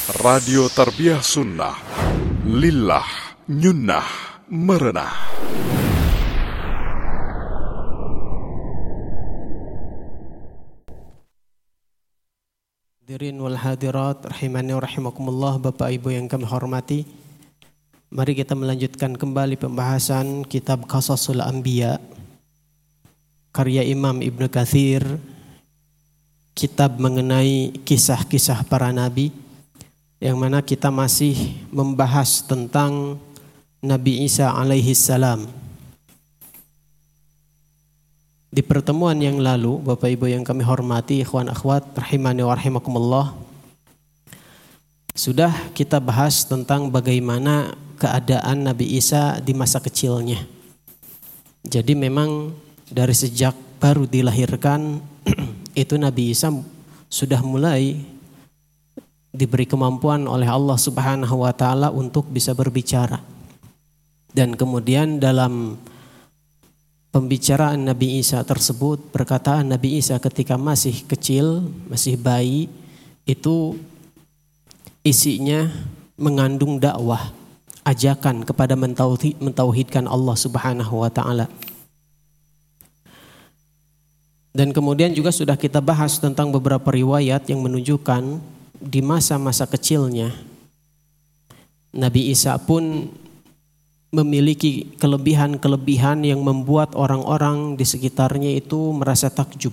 Radio Tarbiyah Sunnah Lillah Nyunnah Merenah. Hadirin wal hadirat rahimani wa rahimakumullah, Bapak Ibu yang kami hormati. Mari kita melanjutkan kembali pembahasan kitab Qasasul Anbiya karya Imam Ibnu Katsir, kitab mengenai kisah-kisah para nabi, yang mana kita masih membahas tentang Nabi Isa alaihi salam. Di pertemuan yang lalu, Bapak Ibu yang kami hormati, ikhwan akhwat rahimani wa rahimakumullah, sudah kita bahas tentang bagaimana keadaan Nabi Isa di masa kecilnya. Jadi memang dari sejak baru dilahirkan itu Nabi Isa sudah mulai diberi kemampuan oleh Allah Subhanahu wa taala untuk bisa berbicara. Dan kemudian dalam pembicaraan Nabi Isa tersebut, perkataan Nabi Isa ketika masih kecil, masih bayi, itu isinya mengandung dakwah, ajakan kepada mentauhidkan Allah Subhanahu wa taala. Dan kemudian juga sudah kita bahas tentang beberapa riwayat yang menunjukkan di masa-masa kecilnya Nabi Isa pun memiliki kelebihan-kelebihan yang membuat orang-orang di sekitarnya itu merasa takjub.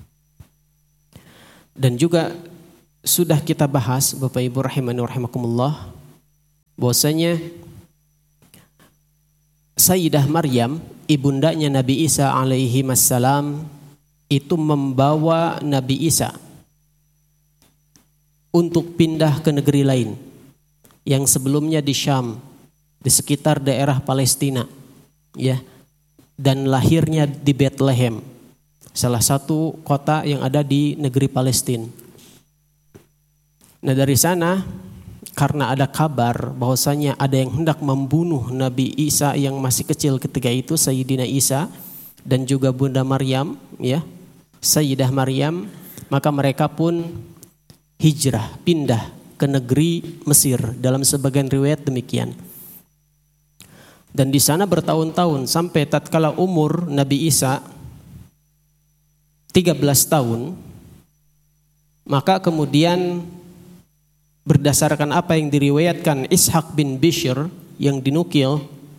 Dan juga sudah kita bahas, Bapak Ibu rahimani wa rahimakumullah, bahwasanya Sayyidah Maryam, ibundanya Nabi Isa alaihi wassalam, itu membawa Nabi Isa untuk pindah ke negeri lain yang sebelumnya di Syam, di sekitar daerah Palestina, ya, dan lahirnya di Bethlehem, salah satu kota yang ada di negeri Palestina. Nah, dari sana karena ada kabar bahwasanya ada yang hendak membunuh Nabi Isa yang masih kecil ketika itu, Sayyidina Isa dan juga Bunda Maryam, ya, Sayyidah Maryam, maka mereka pun hijrah, pindah ke negeri Mesir, dalam sebagian riwayat demikian. Dan di sana bertahun-tahun sampai tatkala umur Nabi Isa 13 tahun, maka kemudian berdasarkan apa yang diriwayatkan Ishaq bin Bishr yang dinukil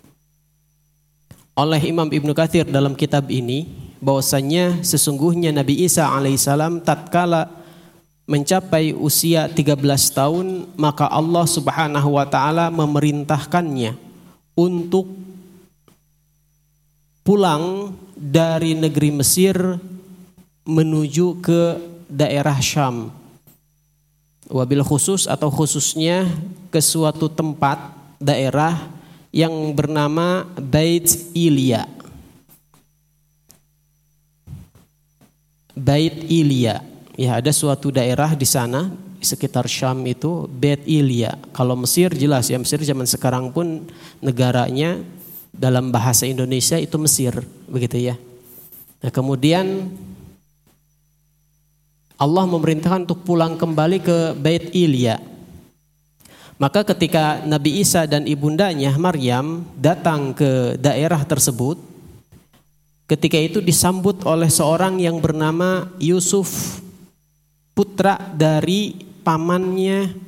oleh Imam Ibnu Katsir dalam kitab ini, bahwasanya sesungguhnya Nabi Isa alaihissalam tatkala mencapai usia 13 tahun, maka Allah Subhanahu wa taala memerintahkannya untuk pulang dari negeri Mesir menuju ke daerah Syam. Wabil khusus atau khususnya ke suatu tempat daerah yang bernama Bait Ilia. Bait Ilia. Ya, ada suatu daerah di sana di sekitar Syam itu Bait Ilia. Kalau Mesir jelas ya, Mesir zaman sekarang pun negaranya dalam bahasa Indonesia itu Mesir, begitu ya. Nah, kemudian Allah memerintahkan untuk pulang kembali ke Bait Ilia. Maka ketika Nabi Isa dan ibundanya Maryam datang ke daerah tersebut, ketika itu disambut oleh seorang yang bernama Yusuf, putra dari pamannya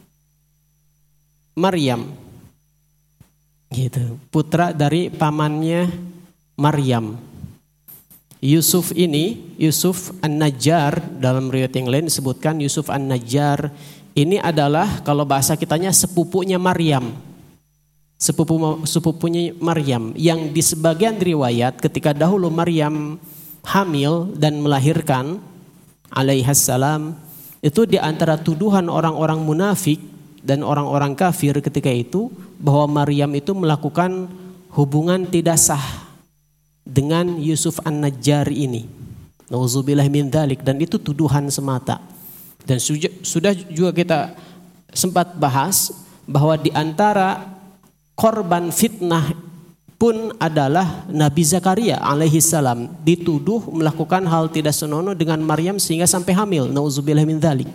Maryam, gitu. Putra dari pamannya Maryam. Yusuf ini, Yusuf An-Najjar, dalam riwayat yang lain disebutkan Yusuf An-Najjar ini adalah kalau bahasa kitanya sepupunya Maryam. Sepupunya Maryam yang di sebagian riwayat ketika dahulu Maryam hamil dan melahirkan alaihassalam, itu di antara tuduhan orang-orang munafik dan orang-orang kafir ketika itu bahwa Maryam itu melakukan hubungan tidak sah dengan Yusuf An-Najjar ini. Nauzubillah min dzalik, dan itu tuduhan semata. Dan sudah juga kita sempat bahas bahwa di antara korban fitnah pun adalah Nabi Zakaria alaihi salam, dituduh melakukan hal tidak senonoh dengan Maryam sehingga sampai hamil. Nauzubillah min dzalik.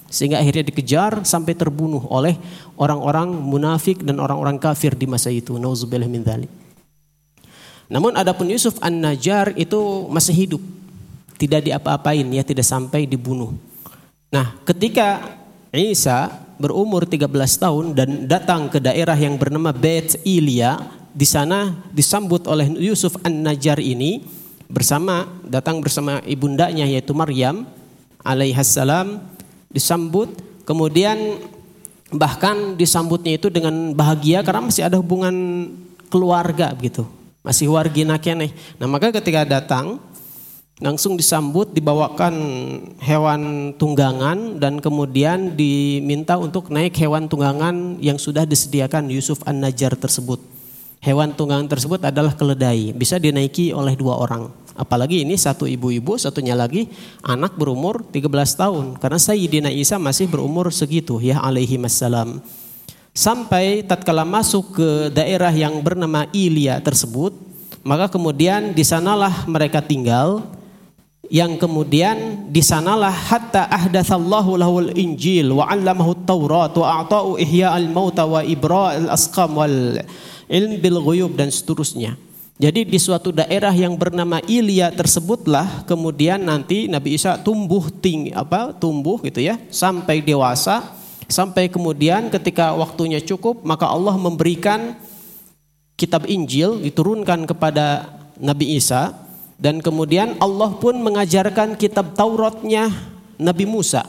Sehingga akhirnya dikejar sampai terbunuh oleh orang-orang munafik dan orang-orang kafir di masa itu. Nauzubillah min dzalik. Namun adapun Yusuf An-Najjar itu masih hidup. Tidak diapa-apain, ya, tidak sampai dibunuh. Nah, ketika Isa berumur 13 tahun dan datang ke daerah yang bernama Beit Ilia, di sana disambut oleh Yusuf An-Najjar ini datang bersama ibundanya yaitu Maryam alaihassalam, disambut, kemudian bahkan disambutnya itu dengan bahagia karena masih ada hubungan keluarga begitu, masih wargina keneh. Nah, maka ketika datang langsung disambut, dibawakan hewan tunggangan dan kemudian diminta untuk naik hewan tunggangan yang sudah disediakan Yusuf An-Najjar tersebut. Hewan tunggangan tersebut adalah keledai, bisa dinaiki oleh 2 orang. Apalagi ini satu ibu-ibu, satunya lagi anak berumur 13 tahun. Karena Sayyidina Isa masih berumur segitu, ya, alaihi wassalam. Sampai tatkala masuk ke daerah yang bernama Ilia tersebut, maka kemudian di sanalah mereka tinggal. Yang kemudian di sanalah hatta ahdatsallahu lahul injil wa 'allamahu at-taurat wa a'ta'u ihya'al mauta wa ibra'il asqam wal ilm bil ghuyub dan seterusnya. Jadi di suatu daerah yang bernama Ilia tersebutlah kemudian nanti Nabi Isa tumbuh gitu ya, sampai dewasa, sampai kemudian ketika waktunya cukup maka Allah memberikan kitab Injil diturunkan kepada Nabi Isa, dan kemudian Allah pun mengajarkan kitab Tauratnya Nabi Musa.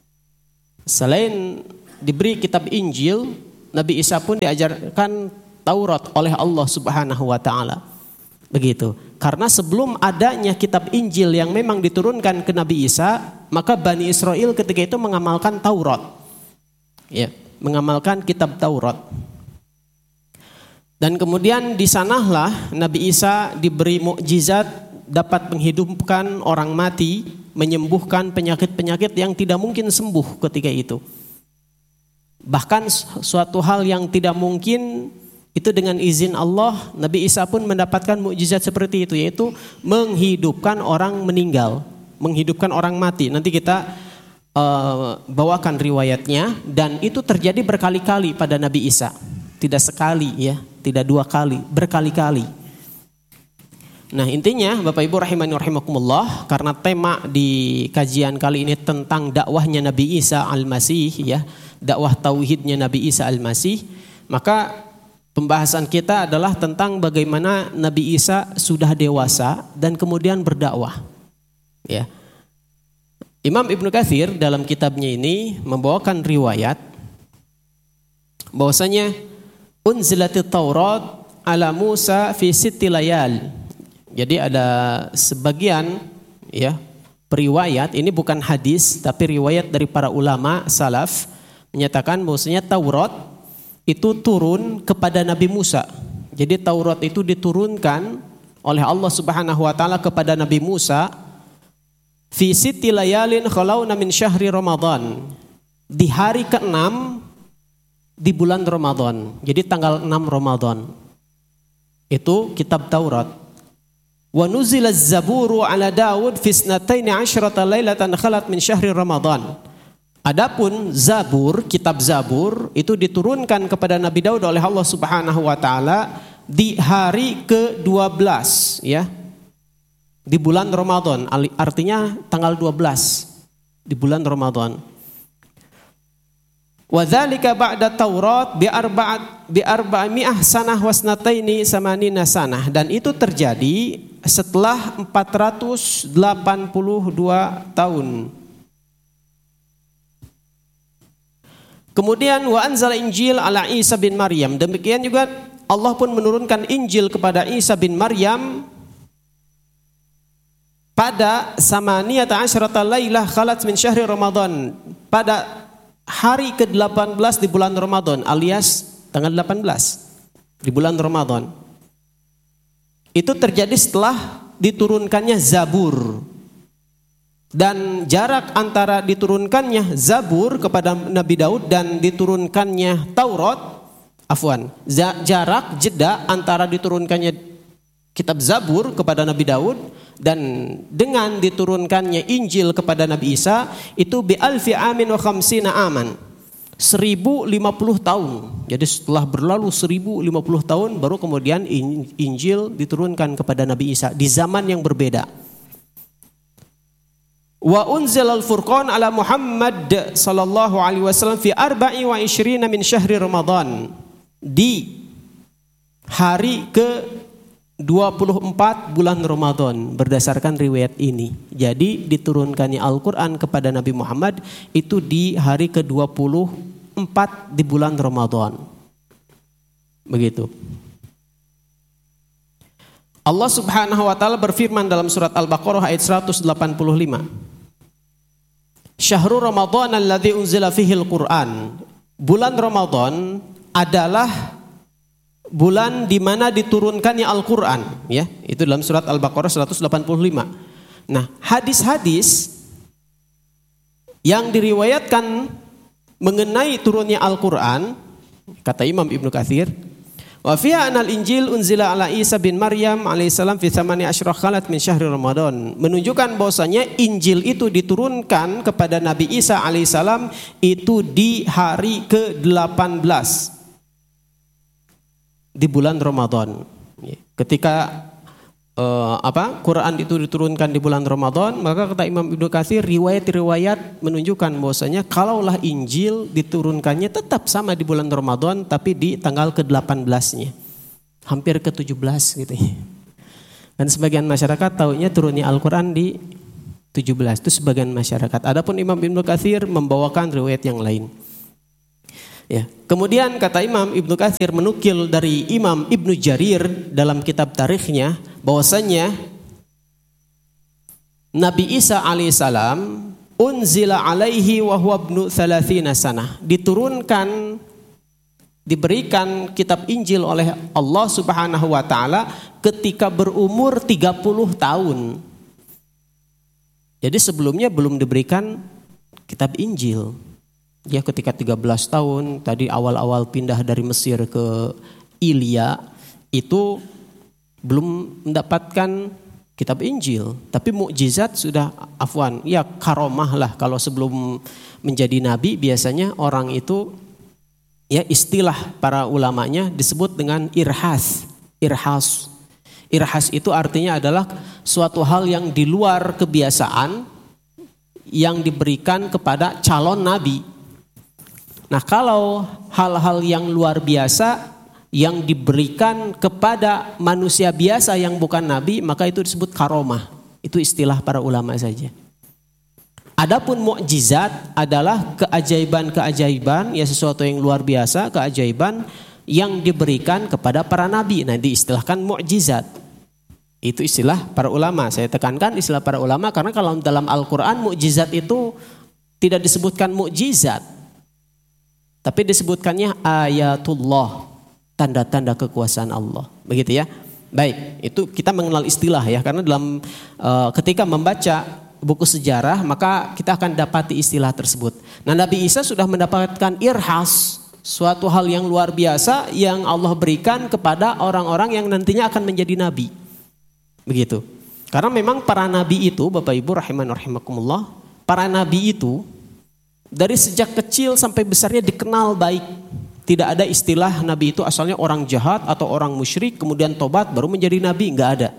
Selain diberi kitab Injil, Nabi Isa pun diajarkan Taurat oleh Allah Subhanahu wa taala. Begitu. Karena sebelum adanya kitab Injil yang memang diturunkan ke Nabi Isa, maka Bani Israel ketika itu mengamalkan Taurat. Ya, mengamalkan kitab Taurat. Dan kemudian di sanalah Nabi Isa diberi mukjizat dapat menghidupkan orang mati, menyembuhkan penyakit-penyakit yang tidak mungkin sembuh ketika itu. Bahkan suatu hal yang tidak mungkin itu dengan izin Allah, Nabi Isa pun mendapatkan mukjizat seperti itu, yaitu menghidupkan orang meninggal, menghidupkan orang mati. Nanti kita bawakan riwayatnya, dan itu terjadi berkali-kali pada Nabi Isa. Tidak sekali ya, tidak 2 kali, berkali-kali. Nah, intinya Bapak Ibu rahimani rahimakumullah, karena tema di kajian kali ini tentang dakwahnya Nabi Isa Al-Masih ya, dakwah tauhidnya Nabi Isa Al-Masih, maka pembahasan kita adalah tentang bagaimana Nabi Isa sudah dewasa dan kemudian berdakwah. Ya. Imam Ibnu Katsir dalam kitabnya ini membawakan riwayat bahwasanya unzilatit Taurat ala Musa fi sitti layal. Jadi ada sebagian ya periwayat, ini bukan hadis tapi riwayat dari para ulama salaf menyatakan bahwasanya Taurat itu turun kepada Nabi Musa. Jadi Taurat itu diturunkan oleh Allah Subhanahu wa taala kepada Nabi Musa fi sitti layalin khalawna min syahri Ramadan. Di hari ke-6 di bulan Ramadan. Jadi tanggal 6 Ramadan. Itu kitab Taurat. Wa nuzilaz zaburu ala Daud fi isnataini asyrata lailatan khalat min syahri Ramadan. Adapun Zabur, kitab Zabur itu diturunkan kepada Nabi Daud oleh Allah Subhanahu wa taala di hari ke-12 ya. Di bulan Ramadan, artinya tanggal 12 di bulan Ramadan. Wa dzalika ba'da Taurat bi arba'mi'ah sanah wasnataini samanina sanah, dan itu terjadi setelah 482 tahun. Kemudian wa anzala Injil ala Isa bin Maryam. Demikian juga Allah pun menurunkan Injil kepada Isa bin Maryam pada samaniyata asyrata lailah khalat min syahri Ramadan, pada hari ke-18 di bulan Ramadan, alias tanggal 18 di bulan Ramadan. Itu terjadi setelah diturunkannya Zabur. Dan jarak antara diturunkannya Zabur kepada Nabi Daud dan diturunkannya Taurat, jarak jeda antara diturunkannya kitab Zabur kepada Nabi Daud Dan dengan diturunkannya Injil kepada Nabi Isa itu bi alfi amin wa khamsina aman. 1050 tahun. Jadi setelah berlalu 1050 tahun baru kemudian Injil diturunkan kepada Nabi Isa di zaman yang berbeda. Wa unzilal furqan ala Muhammad sallallahu alaihi wasallam fi 24 min syahri Ramadan. Di hari ke 24 bulan Ramadan berdasarkan riwayat ini. Jadi diturunkannya Al-Quran kepada Nabi Muhammad itu di hari ke-24 di bulan Ramadan. Begitu. Allah Subhanahu wa taala berfirman dalam surat Al-Baqarah ayat 185. Syahrul Ramadan alladzi unzila fihi al-Qur'an. Bulan Ramadan adalah bulan di mana diturunkannya Al-Quran, ya, itu dalam surat Al-Baqarah 185. Nah, hadis-hadis yang diriwayatkan mengenai turunnya Al-Quran, kata Imam Ibnu Katsir, wa fiha anal Injil unzila ala Isa bin Maryam alaihissalam fi 18 khalat min syahri Ramadan, menunjukkan bahwasanya Injil itu diturunkan kepada Nabi Isa alaihissalam itu di hari ke-18 di bulan Ramadan. Ketika Quran itu diturunkan di bulan Ramadan, maka kata Imam Ibnu Katsir riwayat-riwayat menunjukkan bahwasanya kalaulah Injil diturunkannya tetap sama di bulan Ramadan tapi di tanggal ke-18-nya. Hampir ke-17 gitu ya. Dan sebagian masyarakat taunya turunnya Al-Quran di 17, itu sebagian masyarakat. Adapun Imam Ibnu Katsir membawakan riwayat yang lain. Ya. Kemudian kata Imam Ibnu Katsir menukil dari Imam Ibnu Jarir dalam kitab tarikhnya bahwasanya Nabi Isa alaihissalam unzila alaihi wa huwa ibnu 30 sanah, diturunkan, diberikan kitab Injil oleh Allah Subhanahu wa taala ketika berumur 30 tahun. Jadi sebelumnya belum diberikan kitab Injil. Ya, ketika 13 tahun tadi awal-awal pindah dari Mesir ke Ilya itu belum mendapatkan kitab Injil, tapi mukjizat sudah, ya karomah lah. Kalau sebelum menjadi nabi biasanya orang itu, ya istilah para ulamanya disebut dengan irhas. Irhas itu artinya adalah suatu hal yang di luar kebiasaan yang diberikan kepada calon nabi. Nah, kalau hal-hal yang luar biasa yang diberikan kepada manusia biasa yang bukan nabi, maka itu disebut karomah. Itu istilah para ulama saja. Adapun mukjizat adalah keajaiban-keajaiban, ya sesuatu yang luar biasa, keajaiban yang diberikan kepada para nabi. Nah, diistilahkan mukjizat. Itu istilah para ulama. Saya tekankan istilah para ulama karena kalau dalam Al-Quran mukjizat itu tidak disebutkan mukjizat, tapi disebutkannya ayatullah, tanda-tanda kekuasaan Allah. Begitu ya. Baik, itu kita mengenal istilah ya, karena dalam ketika membaca buku sejarah maka kita akan dapati istilah tersebut. Nah, Nabi Isa sudah mendapatkan irhas, suatu hal yang luar biasa yang Allah berikan kepada orang-orang yang nantinya akan menjadi nabi. Begitu. Karena memang para nabi itu, Bapak Ibu rahimakumullah, para nabi itu dari sejak kecil sampai besarnya dikenal baik. Tidak ada istilah nabi itu asalnya orang jahat atau orang musyrik kemudian tobat baru menjadi nabi, enggak ada.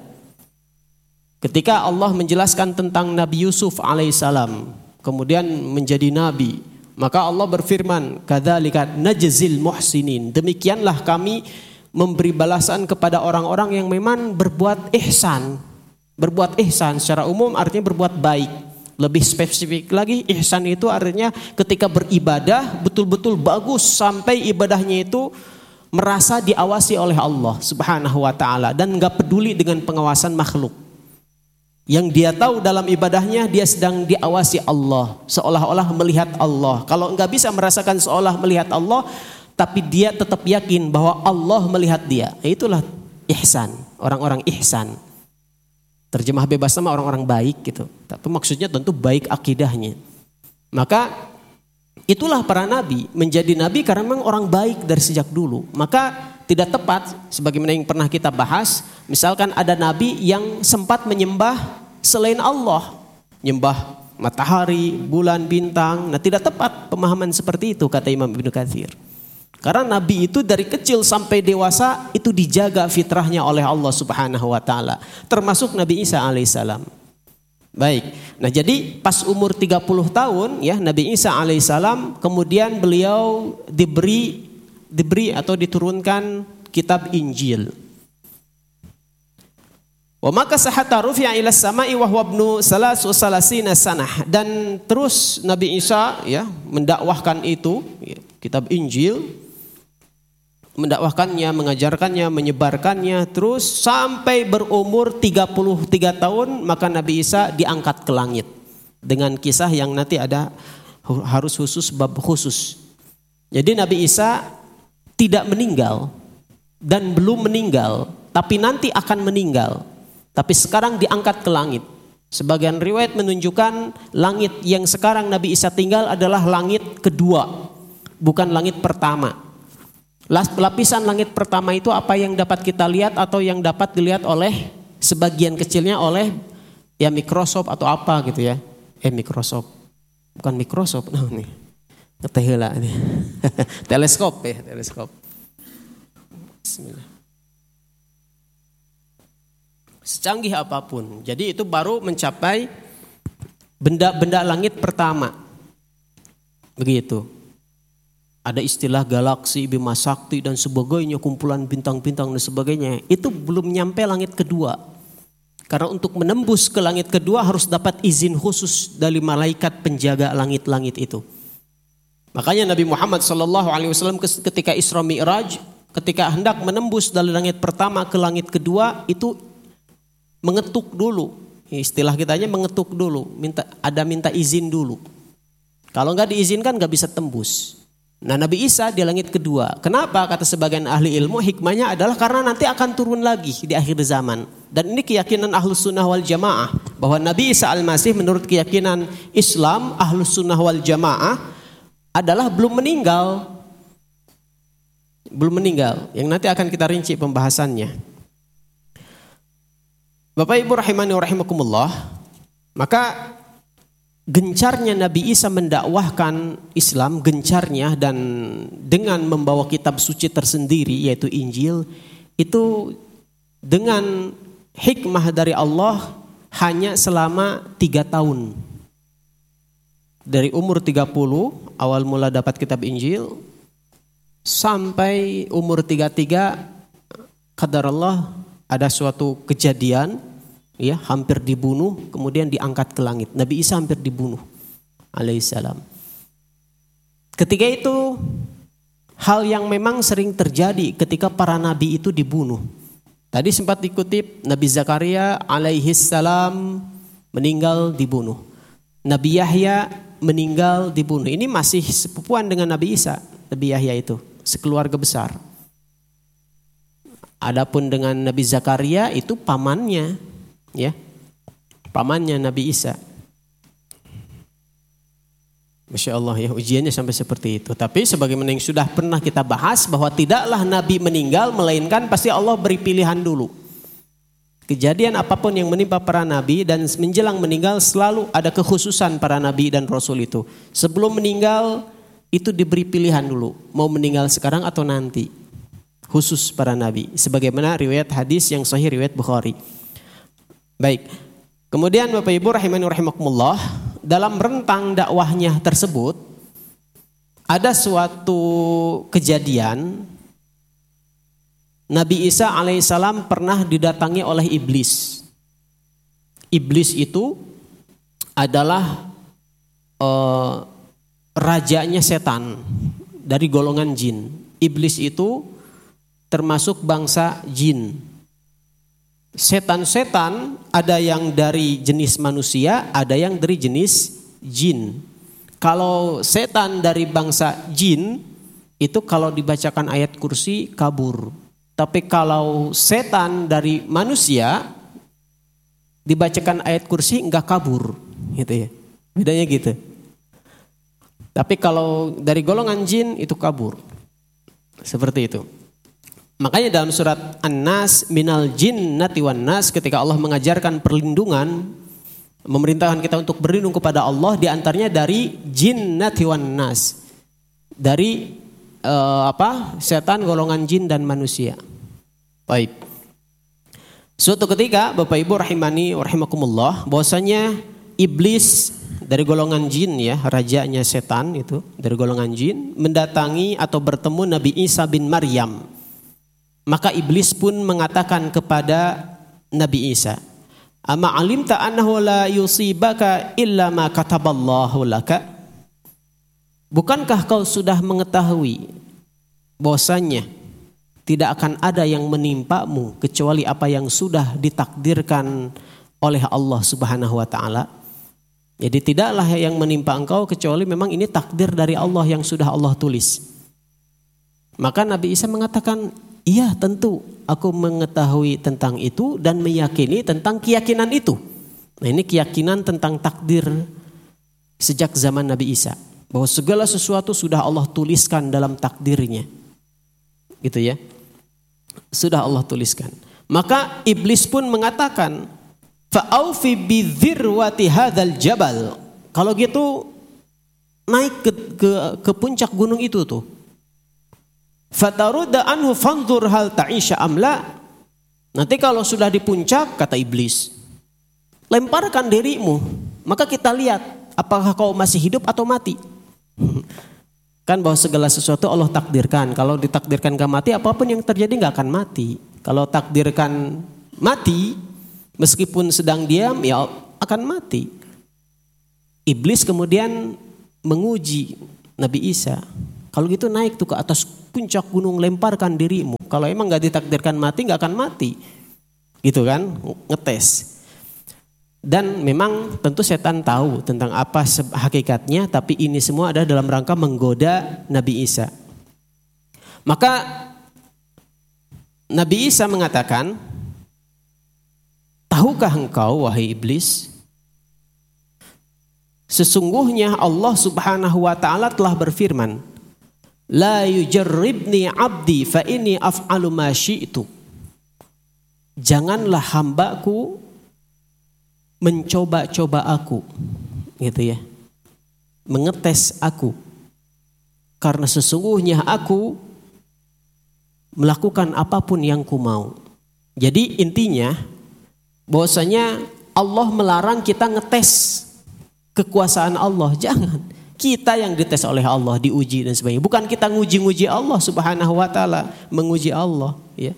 Ketika Allah menjelaskan tentang Nabi Yusuf alaihissalam kemudian menjadi nabi, maka Allah berfirman, kadzalika najzil muhsinin, demikianlah kami memberi balasan kepada orang-orang yang memang berbuat ihsan. Berbuat ihsan secara umum artinya berbuat baik. Lebih spesifik lagi, ihsan itu artinya ketika beribadah betul-betul bagus sampai ibadahnya itu merasa diawasi oleh Allah Subhanahu wa taala dan enggak peduli dengan pengawasan makhluk. Yang dia tahu dalam ibadahnya dia sedang diawasi Allah, seolah-olah melihat Allah. Kalau enggak bisa merasakan seolah melihat Allah, tapi dia tetap yakin bahwa Allah melihat dia. Itulah ihsan, orang-orang ihsan. Terjemah bebas sama orang-orang baik gitu. Tapi maksudnya tentu baik akidahnya. Maka itulah para nabi. Menjadi nabi karena memang orang baik dari sejak dulu. Maka tidak tepat sebagaimana yang pernah kita bahas Misalkan ada nabi yang sempat menyembah selain Allah, menyembah matahari, bulan, bintang. Nah, tidak tepat pemahaman seperti itu kata Imam Ibnu Katsir. Karena nabi itu dari kecil sampai dewasa itu dijaga fitrahnya oleh Allah Subhanahu wa taala, termasuk Nabi Isa alaihissalam. Baik. Nah, jadi pas umur 30 tahun ya Nabi Isa alaihissalam kemudian beliau diberi atau diturunkan kitab Injil. Wa maka hatta rufi'a ila samai wa huwa ibnu 33 sanah, dan terus Nabi Isa ya mendakwahkan itu ya, kitab Injil, mendakwahkannya, mengajarkannya, menyebarkannya terus sampai berumur 33 tahun, maka Nabi Isa diangkat ke langit dengan kisah yang nanti ada harus khusus bab khusus. Jadi Nabi Isa tidak meninggal dan belum meninggal, tapi nanti akan meninggal. Tapi sekarang diangkat ke langit. Sebagian riwayat menunjukkan langit yang sekarang Nabi Isa tinggal adalah langit kedua, bukan langit pertama. Lapisan langit pertama itu apa yang dapat kita lihat atau yang dapat dilihat oleh sebagian kecilnya oleh ya Microsoft atau apa gitu ya. Microsoft. Bukan Microsoft, nah nih. Ketehela nih. Teleskop ya, teleskop. Bismillah. Secanggih apapun. Jadi itu baru mencapai benda-benda langit pertama. Begitu. Ada istilah galaksi, Bima Sakti dan sebagainya, kumpulan bintang-bintang dan sebagainya. Itu belum nyampe langit kedua. Karena untuk menembus ke langit kedua harus dapat izin khusus dari malaikat penjaga langit-langit itu. Makanya Nabi Muhammad SAW ketika Isra Mi'raj, ketika hendak menembus dari langit pertama ke langit kedua itu mengetuk dulu, istilah kitanya mengetuk dulu, minta izin dulu. Kalau nggak diizinkan nggak bisa tembus. Nah Nabi Isa di langit kedua. Kenapa? Kata sebagian ahli ilmu hikmahnya adalah karena nanti akan turun lagi di akhir zaman. Dan ini keyakinan Ahlus Sunnah wal Jamaah bahwa Nabi Isa Al-Masih menurut keyakinan Islam Ahlus Sunnah wal Jamaah adalah belum meninggal. Belum meninggal. Yang nanti akan kita rinci pembahasannya. Bapak Ibu rahimani wa rahimakumullah, maka gencarnya Nabi Isa mendakwahkan Islam, gencarnya dan dengan membawa kitab suci tersendiri yaitu Injil, itu dengan hikmah dari Allah hanya selama 3 tahun. Dari umur 30 awal mula dapat kitab Injil sampai umur 33 qadarullah ada suatu kejadian ya hampir dibunuh kemudian diangkat ke langit. Nabi Isa hampir dibunuh alaihissalam. Ketika itu hal yang memang sering terjadi ketika para nabi itu dibunuh. Tadi sempat dikutip Nabi Zakaria alaihissalam meninggal dibunuh. Nabi Yahya meninggal dibunuh. Ini masih sepupuan dengan Nabi Isa. Nabi Yahya itu sekeluarga besar. Adapun dengan Nabi Zakaria itu pamannya, ya, pamannya Nabi Isa. Masya Allah ya, ujiannya sampai seperti itu. Tapi sebagaimana yang sudah pernah kita bahas bahwa tidaklah Nabi meninggal melainkan pasti Allah beri pilihan dulu. Kejadian apapun yang menimpa para Nabi dan menjelang meninggal selalu ada kekhususan para Nabi dan Rasul itu. Sebelum meninggal itu diberi pilihan dulu, mau meninggal sekarang atau nanti. Khusus para nabi sebagaimana riwayat hadis yang sahih riwayat Bukhari. Baik. Kemudian Bapak Ibu rahimani rahimakumullah, dalam rentang dakwahnya tersebut ada suatu kejadian Nabi Isa alaihissalam pernah didatangi oleh iblis. Iblis itu adalah rajanya setan dari golongan jin. Iblis itu termasuk bangsa jin. Setan-setan ada yang dari jenis manusia, ada yang dari jenis jin. Kalau setan dari bangsa jin itu kalau dibacakan ayat kursi kabur. Tapi kalau setan dari manusia dibacakan ayat kursi enggak kabur, gitu ya. Bedanya gitu. Tapi kalau dari golongan jin itu kabur. Seperti itu. Makanya dalam surat An-Nas minal jinnati wan nas, ketika Allah mengajarkan perlindungan, memerintahkan kita untuk berlindung kepada Allah, di antaranya dari jinnati wan nas, dari setan golongan jin dan manusia. Baik. Suatu ketika Bapak Ibu rahimani rahimakumullah, bahwasanya iblis dari golongan jin, ya, rajanya setan itu dari golongan jin, mendatangi atau bertemu Nabi Isa bin Maryam. Maka iblis pun mengatakan kepada Nabi Isa, "Ama alimta annahu la yusibaka illa ma kataballahu laka?" Bukankah kau sudah mengetahui bahwasanya tidak akan ada yang menimpamu kecuali apa yang sudah ditakdirkan oleh Allah Subhanahu wa taala? Jadi tidaklah yang menimpa engkau kecuali memang ini takdir dari Allah yang sudah Allah tulis. Maka Nabi Isa mengatakan, iya, tentu aku mengetahui tentang itu dan meyakini tentang keyakinan itu. Nah, ini keyakinan tentang takdir sejak zaman Nabi Isa, bahwa segala sesuatu sudah Allah tuliskan dalam takdirnya. Gitu ya. Sudah Allah tuliskan. Maka iblis pun mengatakan, fa'aufi bidzirwati hadzal jabal. Kalau gitu naik ke puncak gunung itu tuh. Fatarudda anhu fanzur hal ta'isha amla. Nanti kalau sudah di puncak, kata iblis, lemparkan dirimu, maka kita lihat apakah kau masih hidup atau mati. Kan bahwa segala sesuatu Allah takdirkan. Kalau ditakdirkan gak mati, apapun yang terjadi gak akan mati. Kalau takdirkan mati, meskipun sedang diam, ya akan mati. Iblis kemudian menguji Nabi Isa. Kalau gitu naik tuh ke atas puncak gunung, lemparkan dirimu. Kalau emang gak ditakdirkan mati, gak akan mati. Gitu kan, ngetes. Dan memang tentu setan tahu tentang apa hakikatnya, tapi ini semua ada dalam rangka menggoda Nabi Isa. Maka Nabi Isa mengatakan, tahukah engkau wahai iblis, sesungguhnya Allah Subhanahu wa taala telah berfirman, la yujarribni abdi fa inni af'alu ma syi'tu. Janganlah hambaku mencoba-coba aku, gitu ya, mengetes aku, karena sesungguhnya aku melakukan apapun yang ku mau. Jadi intinya bahwasanya Allah melarang kita ngetes kekuasaan Allah. Jangan, kita yang dites oleh Allah, diuji dan sebagainya. Bukan kita nguji-nguji Allah Subhanahu wa taala, menguji Allah, ya.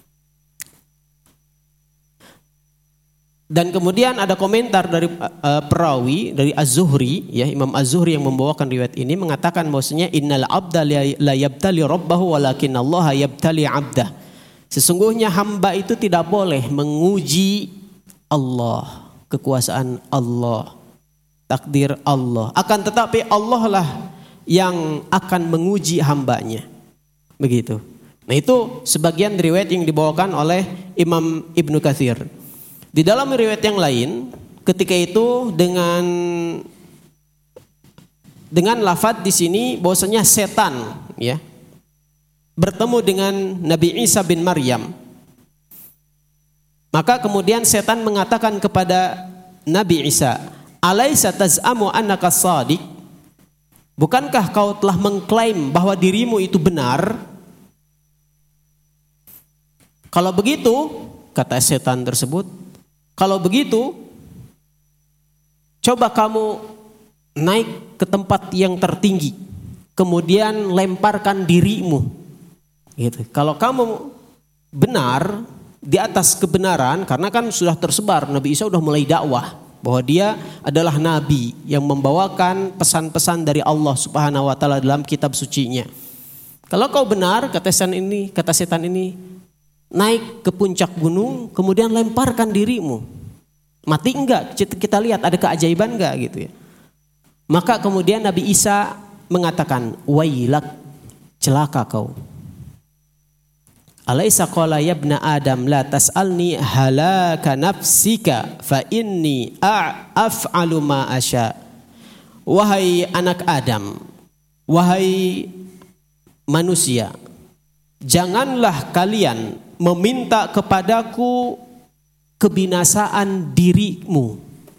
Dan kemudian ada komentar dari perawi dari Az-Zuhri, ya, Imam Az-Zuhri yang membawakan riwayat ini mengatakan bahwasanya innal abda la yabtali rabbahu walakinallaha yabtali abdah. Sesungguhnya hamba itu tidak boleh menguji Allah, kekuasaan Allah, takdir Allah. Akan tetapi Allah lah yang akan menguji hambanya. Begitu. Nah, itu sebagian riwayat yang dibawakan oleh Imam Ibnu Katsir. Di dalam riwayat yang lain, ketika itu dengan lafadz di sini bahwasanya setan, ya, bertemu dengan Nabi Isa bin Maryam. Maka kemudian setan mengatakan kepada Nabi Isa, "Alaisa taz'amu annaka shadiq?" Bukankah kau telah mengklaim bahwa dirimu itu benar? Kalau begitu, kata setan tersebut, kalau begitu, coba kamu naik ke tempat yang tertinggi, kemudian lemparkan dirimu. Gitu. Kalau kamu benar di atas kebenaran, karena kan sudah tersebar, Nabi Isa sudah mulai dakwah bahwa dia adalah nabi yang membawakan pesan-pesan dari Allah Subhanahu wa taala dalam kitab sucinya. Kalau kau benar, kata setan ini, naik ke puncak gunung, kemudian lemparkan dirimu. Mati enggak? Kita lihat ada keajaiban enggak, gitu ya. Maka kemudian Nabi Isa mengatakan, wailak, celaka kau. Alaisa qala ya ibna Adam la tas'alni halaka nafsika fa inni af'alu ma asya. Wahai anak Adam, wahai manusia, janganlah kalian meminta kepadaku kebinasaan dirimu.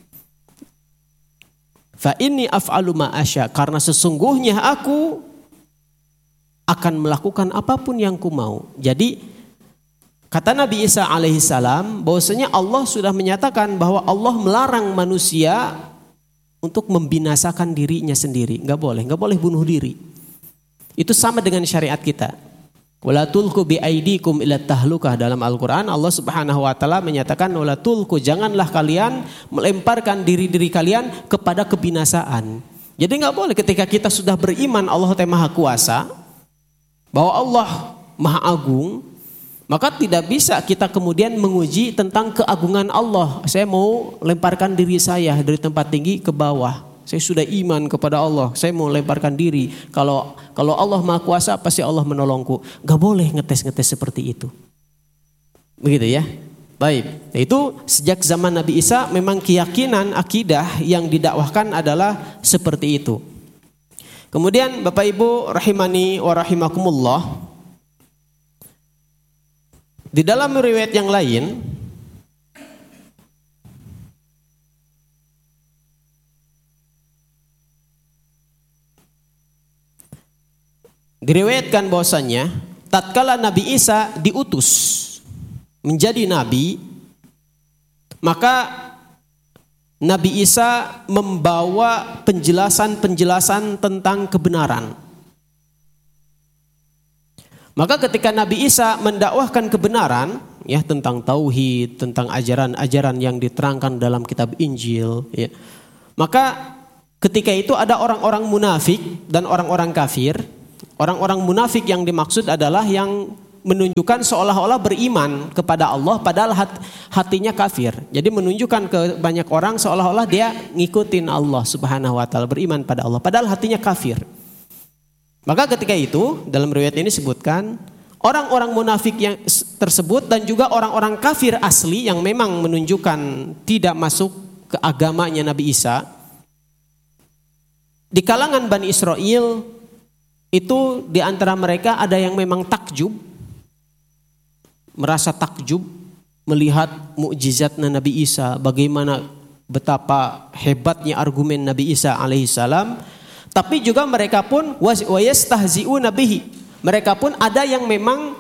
Fa inni af'alu ma asya, karena sesungguhnya aku akan melakukan apapun yang ku mau. Jadi kata Nabi Isa alaihissalam bahwasanya Allah sudah menyatakan bahwa Allah melarang manusia untuk membinasakan dirinya sendiri. Enggak boleh bunuh diri. Itu sama dengan syariat kita. Wala tulqu bi aidikum ila tahlukah, dalam Al-Qur'an Allah Subhanahu wa taala menyatakan wala tulqu, janganlah kalian melemparkan diri-diri kalian kepada kebinasaan. Jadi enggak boleh ketika kita sudah beriman Allah Maha Kuasa, bahwa Allah Maha Agung, maka tidak bisa kita kemudian menguji tentang keagungan Allah. Saya mau lemparkan diri saya dari tempat tinggi ke bawah. Saya sudah iman kepada Allah, saya mau lemparkan diri. Kalau Allah Maha Kuasa pasti Allah menolongku. Gak boleh ngetes-ngetes seperti itu. Begitu ya. Baik. Itu sejak zaman Nabi Isa memang keyakinan akidah yang didakwahkan adalah seperti itu. Kemudian Bapak Ibu rahimani wa rahimakumullah, di dalam riwayat yang lain diriwayatkan bahwasanya tatkala Nabi Isa diutus menjadi nabi, maka Nabi Isa membawa penjelasan-penjelasan tentang kebenaran. Maka ketika Nabi Isa mendakwahkan kebenaran ya tentang tauhid, tentang ajaran-ajaran yang diterangkan dalam kitab Injil ya, maka ketika itu ada orang-orang munafik dan orang-orang kafir. Orang-orang munafik yang dimaksud adalah yang menunjukkan seolah-olah beriman kepada Allah padahal hatinya kafir. Jadi menunjukkan ke banyak orang seolah-olah dia ngikutin Allah Subhanahu wa taala, beriman pada Allah padahal hatinya kafir. Maka ketika itu dalam riwayat ini disebutkan orang-orang munafik yang tersebut dan juga orang-orang kafir asli yang memang menunjukkan tidak masuk ke agamanya Nabi Isa, di kalangan Bani Israel itu di antara mereka ada yang memang takjub, merasa takjub melihat mukjizatnya Nabi Isa, bagaimana betapa hebatnya argumen Nabi Isa alaihissalam. Tapi juga mereka pun wayastahzi'una bihi, mereka pun ada yang memang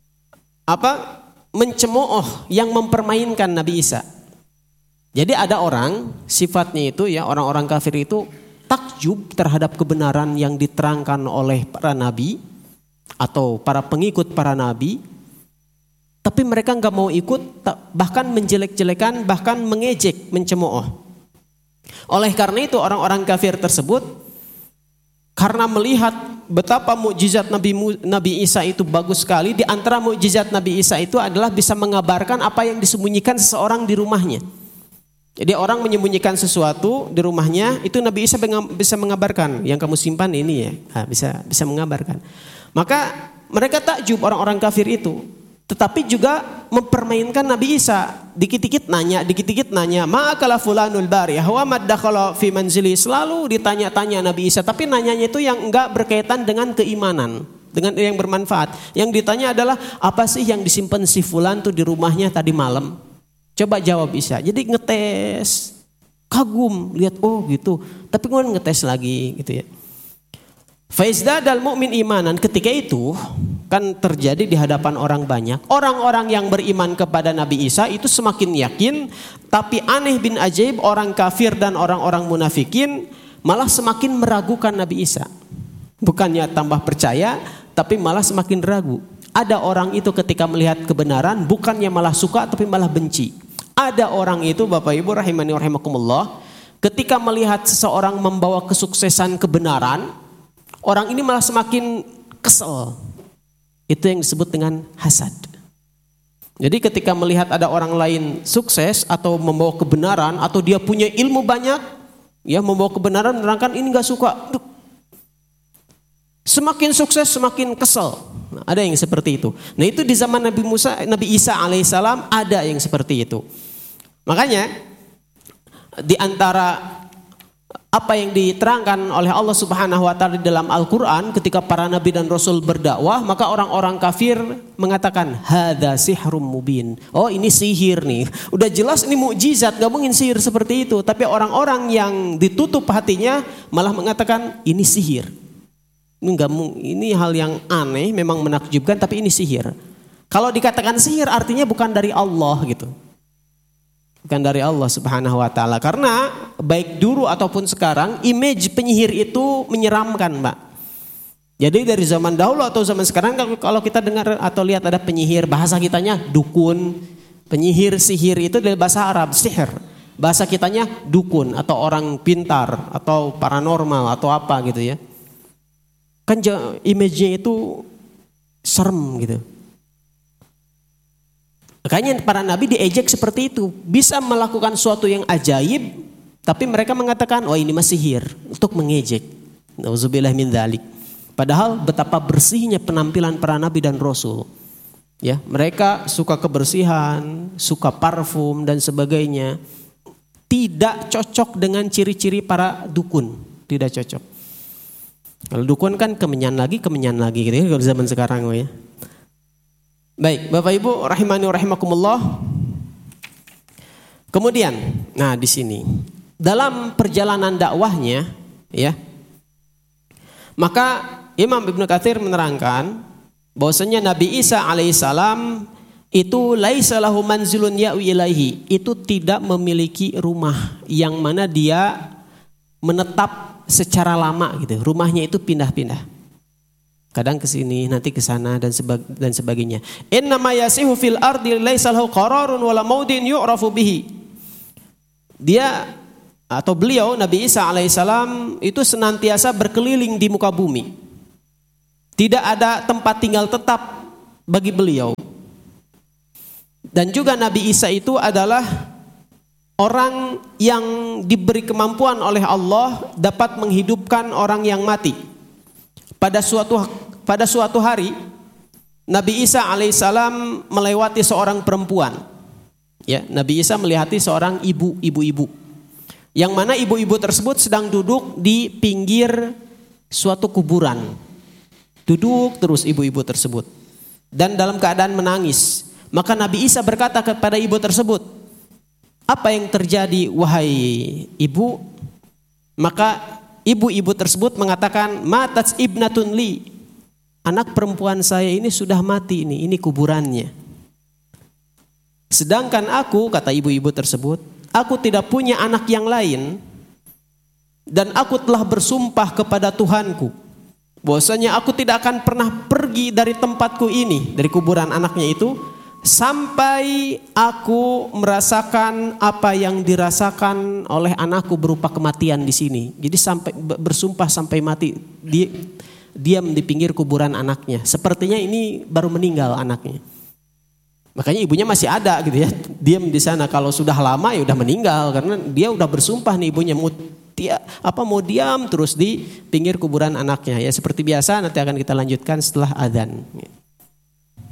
mencemooh, yang mempermainkan Nabi Isa. Jadi ada orang sifatnya itu ya, orang-orang kafir itu takjub terhadap kebenaran yang diterangkan oleh para nabi atau para pengikut para nabi, tapi mereka nggak mau ikut, bahkan menjelek-jelekan, bahkan mengejek, mencemooh. Oleh karena itu orang-orang kafir tersebut karena melihat betapa mukjizat Nabi Isa itu bagus sekali, di antara mukjizat Nabi Isa itu adalah bisa mengabarkan apa yang disembunyikan seseorang di rumahnya. Jadi orang menyembunyikan sesuatu di rumahnya, itu Nabi Isa bisa mengabarkan, yang kamu simpan ini ya, bisa mengabarkan. Maka mereka takjub orang-orang kafir itu, tetapi juga mempermainkan Nabi Isa. Dikit-dikit nanya, ma'akala fulanul bariyah wa maddakhala fi manzili, selalu ditanya-tanya Nabi Isa, tapi nanyanya itu yang enggak berkaitan dengan keimanan, dengan yang bermanfaat. Yang ditanya adalah apa sih yang disimpan si fulan tuh di rumahnya tadi malam? Coba jawab Isa. Jadi ngetes, kagum, lihat oh gitu. Tapi kemudian ngetes lagi gitu ya. Faizdadal mu'min imanan, ketika itu kan terjadi di hadapan orang banyak. Orang-orang yang beriman kepada Nabi Isa itu semakin yakin, tapi aneh bin ajaib, orang kafir dan orang-orang munafikin malah semakin meragukan Nabi Isa. Bukannya tambah percaya, tapi malah semakin ragu. Ada orang itu ketika melihat kebenaran bukannya malah suka tapi malah benci. Ada orang itu Bapak Ibu rahimani rahimakumullah, ketika melihat seseorang membawa kesuksesan kebenaran, orang ini malah semakin kesel. Itu yang disebut dengan hasad. Jadi ketika melihat ada orang lain sukses atau membawa kebenaran atau dia punya ilmu banyak, ya membawa kebenaran, menerangkan, ini enggak suka. Semakin sukses semakin kesel. Nah, ada yang seperti itu. Nah itu di zaman Nabi Isa alaihissalam ada yang seperti itu. Makanya di antara apa yang diterangkan oleh Allah Subhanahu wa taala di dalam Al-Qur'an ketika para nabi dan rasul berdakwah, maka orang-orang kafir mengatakan hadza sihrum mubin. Oh, ini sihir nih. Udah jelas ini mukjizat, enggak mungkin sihir seperti itu. Tapi orang-orang yang ditutup hatinya malah mengatakan ini sihir. Ini hal yang aneh, memang menakjubkan, tapi ini sihir. Kalau dikatakan sihir artinya bukan dari Allah gitu. Bukan dari Allah Subhanahu wa taala. Karena baik dulu ataupun sekarang image penyihir itu menyeramkan, Mbak. Jadi dari zaman dahulu atau zaman sekarang kalau kita dengar atau lihat ada penyihir, bahasa kitanya dukun. Penyihir sihir itu dari bahasa Arab sihir. Bahasa kitanya dukun atau orang pintar atau paranormal atau apa gitu ya. Kan image-nya itu serem gitu. Makanya para nabi diejek seperti itu. Bisa melakukan suatu yang ajaib, tapi mereka mengatakan, oh ini masih sihir, untuk mengejek. Nauzubillah min dzalik. Padahal betapa bersihnya penampilan para nabi dan rasul. Ya, mereka suka kebersihan, suka parfum dan sebagainya. Tidak cocok dengan ciri-ciri para dukun. Tidak cocok. Kalau dukun kan kemenyan lagi gitu ya kalau zaman sekarang ya. Baik, Bapak Ibu rahimani wa rahimakumullah. Kemudian, nah di sini dalam perjalanan dakwahnya ya. Maka Imam Ibnu Katsir menerangkan bahwasanya Nabi Isa alaihissalam itu laisa lahu manzilun ya'wi ilaihi, itu tidak memiliki rumah yang mana dia menetap secara lama gitu. Rumahnya itu pindah-pindah. Kadang ke sini, nanti ke sana dan sebagainya. Innama yasihu fil ardi laisa lahu qararun wala maudin yu'rafu bihi. Dia atau beliau Nabi Isa alaihissalam itu senantiasa berkeliling di muka bumi. Tidak ada tempat tinggal tetap bagi beliau. Dan juga Nabi Isa itu adalah orang yang diberi kemampuan oleh Allah dapat menghidupkan orang yang mati. Pada suatu hari Nabi Isa alaihissalam melewati seorang perempuan. Ya, Nabi Isa melihati seorang ibu-ibu. Yang mana ibu-ibu tersebut sedang duduk di pinggir suatu kuburan. Duduk terus ibu-ibu tersebut dan dalam keadaan menangis. Maka Nabi Isa berkata kepada ibu tersebut, "Apa yang terjadi wahai ibu?" Maka ibu-ibu tersebut mengatakan, matat ibnatun li, anak perempuan saya ini sudah mati, ini kuburannya. Sedangkan aku, kata ibu-ibu tersebut, aku tidak punya anak yang lain dan aku telah bersumpah kepada Tuhanku bahwasanya aku tidak akan pernah pergi dari tempatku ini, dari kuburan anaknya itu, sampai aku merasakan apa yang dirasakan oleh anakku berupa kematian di sini. Jadi sampai bersumpah sampai mati, diam di pinggir kuburan anaknya. Sepertinya ini baru meninggal anaknya. Makanya ibunya masih ada gitu ya, diam di sana. Kalau sudah lama ya udah meninggal karena dia udah bersumpah nih ibunya mau diam terus di pinggir kuburan anaknya. Ya seperti biasa nanti akan kita lanjutkan setelah adzan.